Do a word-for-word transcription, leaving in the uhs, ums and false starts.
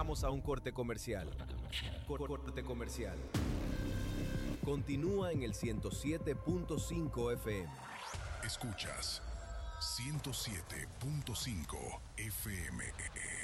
Vamos a un corte comercial. Corte comercial. Continúa en el ciento siete punto cinco F M. Escuchas ciento siete punto cinco F M.